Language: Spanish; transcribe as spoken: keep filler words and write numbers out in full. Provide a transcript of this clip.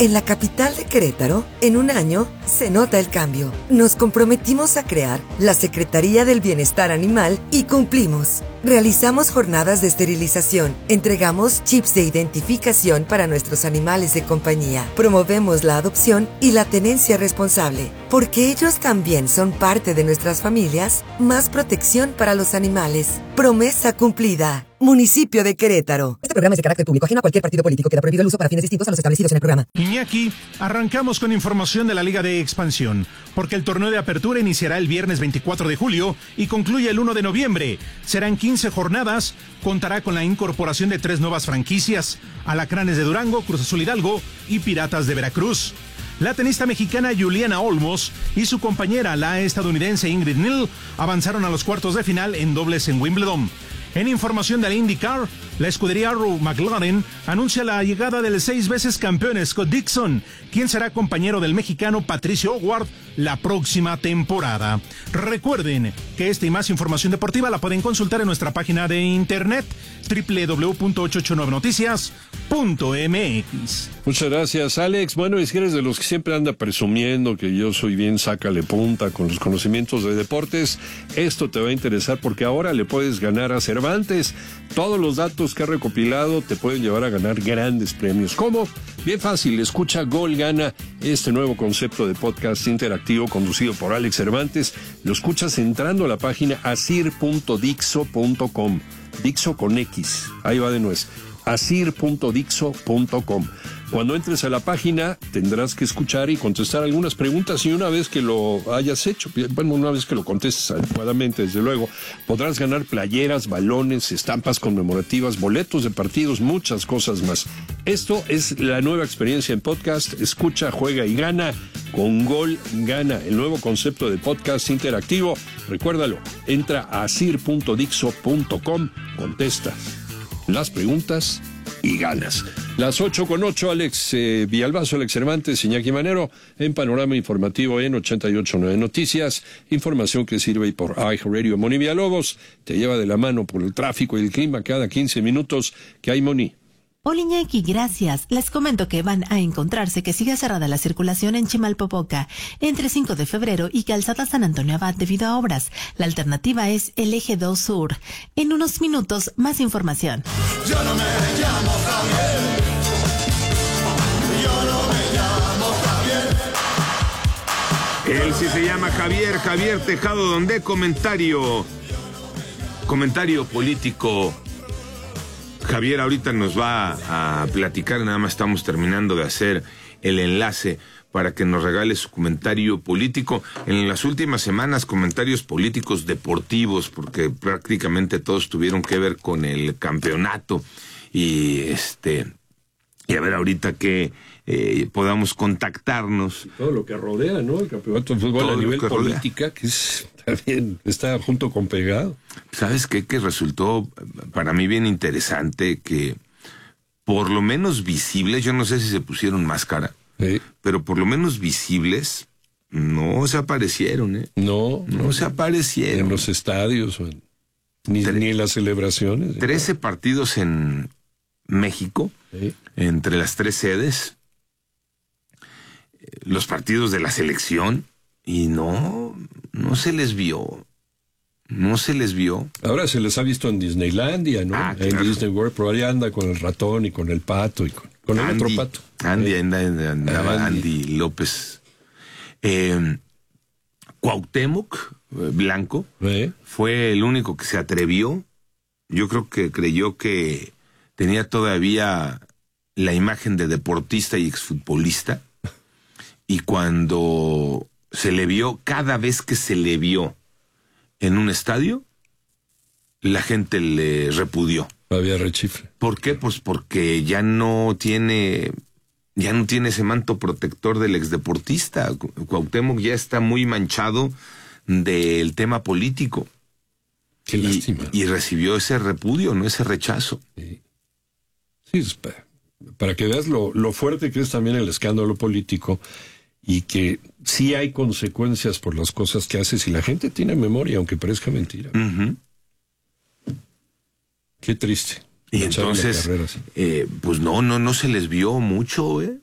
En la capital de Querétaro, en un año, se nota el cambio. Nos comprometimos a crear la Secretaría del Bienestar Animal y cumplimos. Realizamos jornadas de esterilización, entregamos chips de identificación para nuestros animales de compañía, promovemos la adopción y la tenencia responsable. Porque ellos también son parte de nuestras familias, más protección para los animales. Promesa cumplida. Municipio de Querétaro. Este programa es de carácter público, ajeno a cualquier partido político. Queda prohibido el uso para fines distintos a los establecidos en el programa. Iñaki, arrancamos con información de la Liga de Expansión, porque el torneo de apertura iniciará el viernes veinticuatro de julio y concluye el uno de noviembre. Serán quince jornadas, contará con la incorporación de tres nuevas franquicias: Alacranes de Durango, Cruz Azul Hidalgo y Piratas de Veracruz. La tenista mexicana Juliana Olmos y su compañera, la estadounidense Ingrid Neal, avanzaron a los cuartos de final en dobles en Wimbledon. En información de la IndyCar, la escudería Arrow McLaren anuncia la llegada del seis veces campeón Scott Dixon, quien será compañero del mexicano Patricio Howard la próxima temporada. Recuerden que esta y más información deportiva la pueden consultar en nuestra página de internet doble u doble u doble u punto ochocientos ochenta y nueve noticias punto m x. Muchas gracias, Alex. Bueno, es que eres de los que siempre anda presumiendo que yo soy bien sácale punta con los conocimientos de deportes. Esto te va a interesar porque ahora le puedes ganar a Cervantes. Todos los datos que ha recopilado te pueden llevar a ganar grandes premios. ¿Cómo? Bien fácil. Escucha Gol Gana, este nuevo concepto de podcast interactivo conducido por Alex Cervantes. Lo escuchas entrando a la página asir punto dixo punto com. Dixo con X. Ahí va de nuez. asir punto dixo punto com. Cuando entres a la página tendrás que escuchar y contestar algunas preguntas, y una vez que lo hayas hecho, bueno, una vez que lo contestes adecuadamente, desde luego, podrás ganar playeras, balones, estampas conmemorativas, boletos de partidos, muchas cosas más. Esto es la nueva experiencia en podcast. Escucha, juega y gana con Gol Gana, el nuevo concepto de podcast interactivo. Recuérdalo, entra a asir punto dixo punto com, contesta las preguntas y ganas. Las ocho con ocho, Alex eh, Villalbazo, Alex Cervantes, Iñaki Manero, en Panorama Informativo en ochenta y ocho punto nueve Noticias. Información que sirve y por iHeartRadio. Moni Villalobos te lleva de la mano por el tráfico y el clima cada quince minutos. ¿Qué hay, Moni? Hola Iñaki, gracias. Les comento que van a encontrarse que sigue cerrada la circulación en Chimalpopoca entre cinco de febrero y Calzada San Antonio Abad debido a obras. La alternativa es el Eje dos Sur. En unos minutos, más información. Yo no me llamo Javier. Yo no me llamo Javier. Él sí se llama Javier, Javier Tejado, donde comentario, comentario político. Javier ahorita nos va a platicar, nada más estamos terminando de hacer el enlace para que nos regale su comentario político. En las últimas semanas, comentarios políticos deportivos, porque prácticamente todos tuvieron que ver con el campeonato. Y este y a ver ahorita que eh, podamos contactarnos. Todo lo que rodea, ¿no? El campeonato de fútbol a nivel política, rodea, que es, también está junto con pegado. ¿Sabes qué? Que resultó para mí bien interesante que por lo menos visibles, yo no sé si se pusieron máscara, sí, pero por lo menos visibles no se aparecieron, ¿eh? No. No, no se aparecieron. En los estadios, ni, ni en las celebraciones. Trece partidos en México, sí, entre las tres sedes, los partidos de la selección, y no, no se les vio. No se les vio. Ahora se les ha visto en Disneylandia, ¿no? Ah, en claro. Disney World, pero ahí anda con el ratón y con el pato y con, con el Andy, otro pato. Andy, eh. andaba, andaba Andy. Andy López. Eh, Cuauhtémoc Blanco ¿Eh? fue el único que se atrevió. Yo creo que creyó que tenía todavía la imagen de deportista y exfutbolista. Y cuando se le vio, cada vez que se le vio en un estadio, la gente le repudió. Había rechifle. ¿Por qué? Pues porque ya no tiene, ya no tiene ese manto protector del exdeportista. Cuauhtémoc ya está muy manchado del tema político. Qué y, lástima. Y recibió ese repudio, no ese rechazo. Sí, sí, es para, para que veas lo, lo fuerte que es también el escándalo político, y que sí hay consecuencias por las cosas que haces, y la gente tiene memoria, aunque parezca mentira. Uh-huh. Qué triste. Y entonces, carrera, sí. eh, pues no, no, no se les vio mucho, ¿eh?